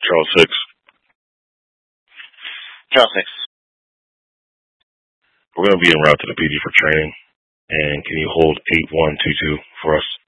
Charles 6. Charles 6. We're going to be en route to the PD for training. And can you hold 8122 for us?